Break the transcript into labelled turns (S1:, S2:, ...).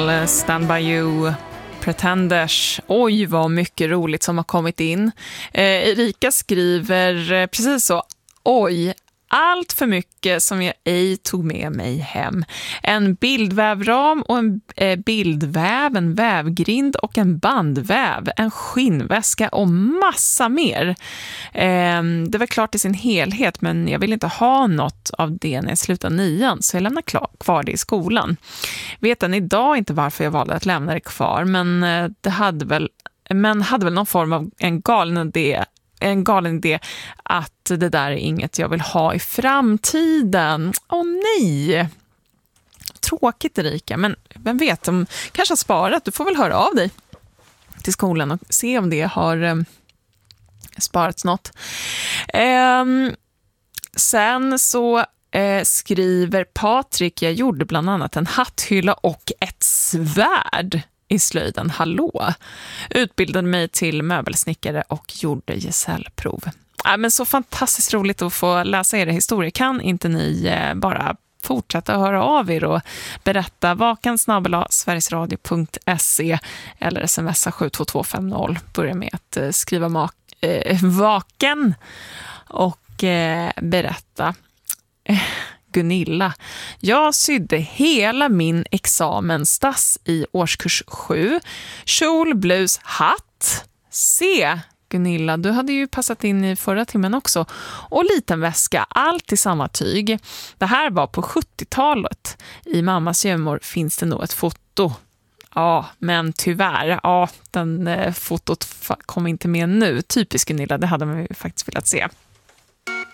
S1: Adele, Stand By You, Pretenders. Oj, vad mycket roligt som har kommit in. Erika skriver precis så. Oj, allt för mycket som jag ej tog med mig hem. En bildvävram och en bildväv, en vävgrind och en bandväv, en skinnväska och massa mer. Det var klart i sin helhet, men jag vill inte ha något av det när jag slutar 9, så jag lämnar kvar det i skolan. Vet än idag inte varför jag valde att lämna det kvar, men det hade väl någon form av en galen idé att det där är inget jag vill ha i framtiden. Åh nej! Tråkigt, Erika, men vem vet, de kanske har sparat. Du får väl höra av dig till skolan och se om det har sparats något. Sen så skriver Patrik, jag gjorde bland annat en hatthylla och ett svärd i slöjden. Hallå! Utbildade mig till möbelsnickare och gjorde gesällprov. Men så fantastiskt roligt att få läsa era historier. Kan inte ni bara fortsätta höra av er och berätta? vakan@sverigesradio.se eller smsa 72250. Börja med att skriva vaken och berätta. Gunilla, jag sydde hela min examensdass i årskurs 7. Kjol, blus, hatt. Se, Gunilla, du hade ju passat in i förra timmen också. Och liten väska, allt i samma tyg. Det här var på 70-talet. I mammas gömmor finns det nog ett foto. Ja, men tyvärr, den fotot kom inte med nu. Typiskt Gunilla, det hade man ju faktiskt velat se.